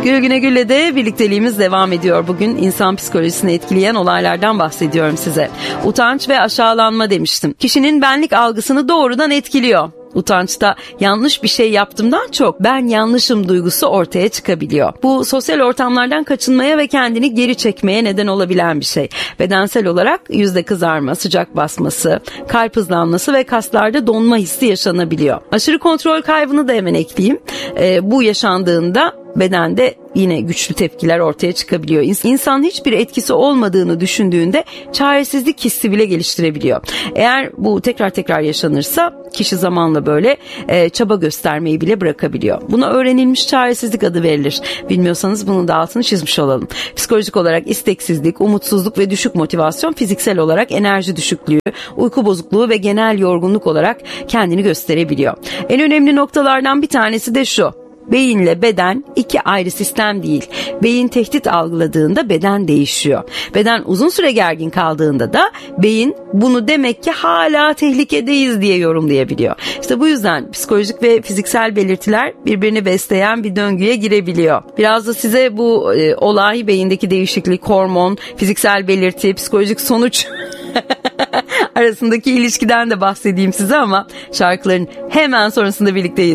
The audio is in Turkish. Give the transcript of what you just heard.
Gül Güne Gül'le de birlikteliğimiz devam ediyor. Bugün insan psikolojisini etkileyen olaylardan bahsediyorum size. Utanç ve aşağılanma demiştim. Kişinin benlik algısını doğrudan etkiliyor. Utançta yanlış bir şey yaptığımdan çok ben yanlışım duygusu ortaya çıkabiliyor. Bu sosyal ortamlardan kaçınmaya ve kendini geri çekmeye neden olabilen bir şey. Bedensel olarak yüzde kızarma, sıcak basması, kalp hızlanması ve kaslarda donma hissi yaşanabiliyor. Aşırı kontrol kaybını da hemen ekleyeyim. Bu yaşandığında bedende yine güçlü tepkiler ortaya çıkabiliyor. İnsan hiçbir etkisi olmadığını düşündüğünde çaresizlik hissi bile geliştirebiliyor. Eğer bu tekrar yaşanırsa kişi zamanla böyle çaba göstermeyi bile bırakabiliyor. Buna öğrenilmiş çaresizlik adı verilir. Bilmiyorsanız bunun da altını çizmiş olalım. Psikolojik olarak isteksizlik, umutsuzluk ve düşük motivasyon, fiziksel olarak enerji düşüklüğü, uyku bozukluğu ve genel yorgunluk olarak kendini gösterebiliyor. En önemli noktalardan bir tanesi de şu: beyinle beden iki ayrı sistem değil. Beyin tehdit algıladığında beden değişiyor. Beden uzun süre gergin kaldığında da beyin bunu demek ki hala tehlikedeyiz diye yorumlayabiliyor. İşte bu yüzden psikolojik ve fiziksel belirtiler birbirini besleyen bir döngüye girebiliyor. Biraz da size bu olay, beyindeki değişiklik, hormon, fiziksel belirti, psikolojik sonuç arasındaki ilişkiden de bahsedeyim size ama şarkıların hemen sonrasında birlikteyiz.